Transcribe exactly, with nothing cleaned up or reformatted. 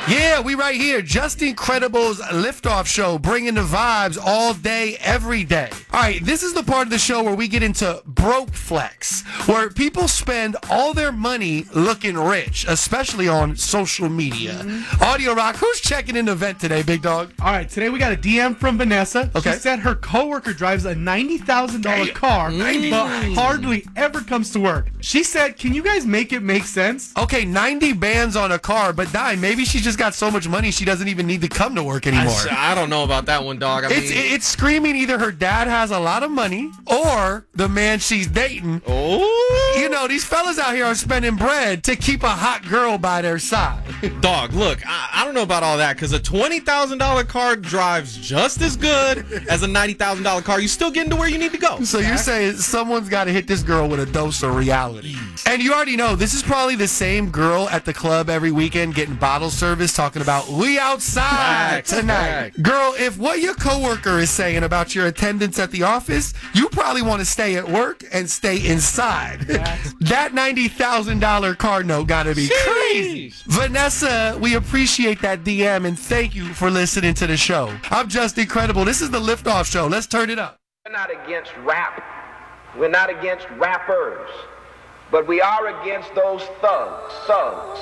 Yeah, we right here. Just Incredible's Liftoff Show, bringing the vibes all day, every day. All right, this is the part of the show where we get into broke flex, where people spend all their money looking rich, especially on social media. Mm-hmm. Audio Rock, who's checking in the vent today, big dog? All right, today we got a D M from Vanessa. Okay. She said her coworker drives a ninety thousand dollars car, ninety but hardly ever comes to work. She said, can you guys make it make sense? Okay, ninety bands on a car, but Dime, maybe she just got so much money she doesn't even need to come to work anymore. I, I don't know about that one, dog. I it's mean, it's screaming either her dad has a lot of money or the man she's dating. Oh, You know, these fellas out here are spending bread to keep a hot girl by their side. dog, look, I, I don't know about all that, because a twenty thousand dollars car drives just as good as a ninety thousand dollars car. You still getting to where you need to go. So you're saying someone's got to hit this girl with a dose of reality. And you already know, this is probably the same girl at the club every weekend getting bottle service talking about, we outside Facts, tonight. facts. Girl, if what your coworker is saying about your attendance at the office, you probably want to stay at work and stay inside. That ninety thousand dollars car note got to be crazy. Vanessa, we appreciate that D M and thank you for listening to the show. I'm Just Incredible. This is the Liftoff Show. Let's turn it up. We're not against rap. We're not against rappers. But we are against those thugs, thugs,